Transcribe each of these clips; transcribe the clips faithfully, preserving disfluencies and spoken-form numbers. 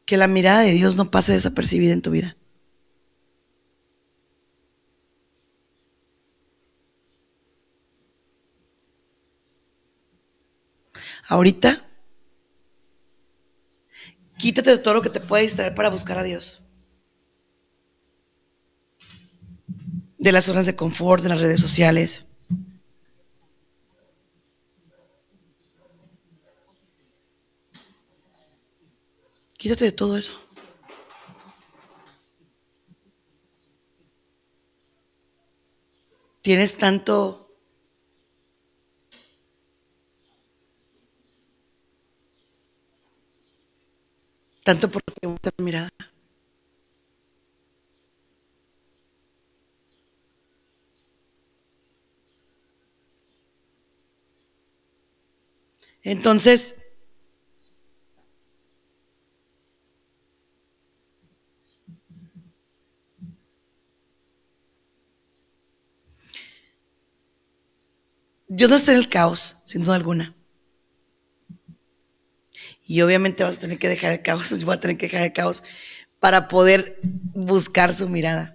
que la mirada de Dios no pase desapercibida en tu vida. Ahorita, quítate de todo lo que te puede distraer para buscar a Dios. De las zonas de confort, de las redes sociales. Quítate de todo eso. Tienes tanto, tanto por preguntar la mirada. Entonces, Dios no está en el caos, sin duda alguna. Y obviamente vas a tener que dejar el caos, yo voy a tener que dejar el caos para poder buscar su mirada.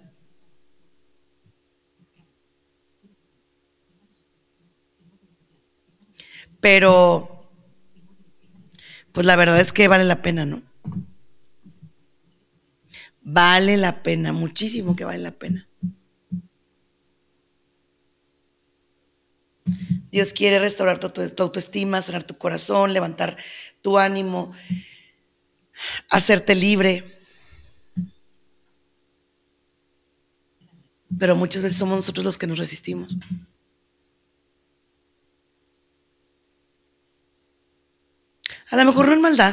Pero, pues la verdad es que vale la pena, ¿no? Vale la pena, muchísimo que vale la pena. Dios quiere restaurar tu, tu autoestima, sanar tu corazón, levantar tu ánimo, hacerte libre. Pero muchas veces somos nosotros los que nos resistimos. A lo mejor no en maldad,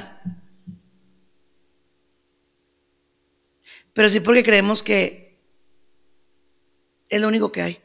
pero sí porque creemos que es lo único que hay.